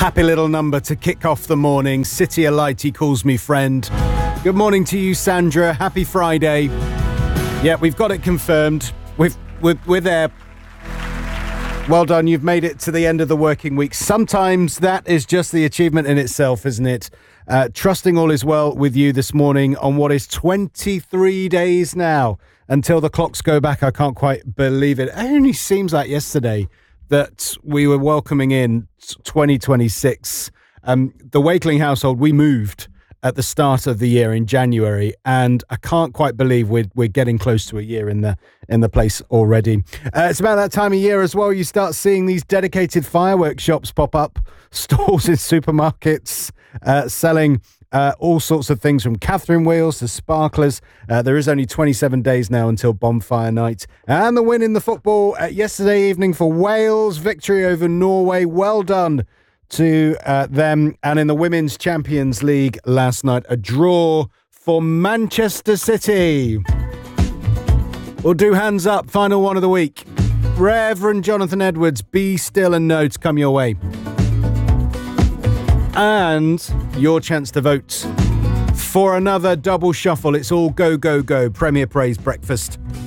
Happy little number to kick off the morning. City Alight, he calls me friend. Good morning to you, Sandra. Happy Friday. Yeah, we've got it confirmed. We're there. Well done. You've made it to the end of the working week. Sometimes that is just the achievement in itself, isn't it? Trusting all is well with you this morning on what is 23 days now until the clocks go back. I can't quite believe it. It only seems like yesterday that we were welcoming in 2026. The Wakeling household, we moved at the start of the year in January, and I can't quite believe we're getting close to a year in the place already. It's about that time of year as well. You start seeing these dedicated fireworks shops pop up, stores in supermarkets selling all sorts of things from Catherine wheels to sparklers. There is only 27 days now until bonfire night. And the win in the football yesterday evening for Wales, victory over Norway. Well done to them. And in the Women's Champions League last night, a draw for Manchester City. We'll do hands up, final one of the week. Reverend Jonathan Edwards, Be Still and Know to come your way. And your chance to vote for another double shuffle. It's all go, go, go. Premier Praise Breakfast.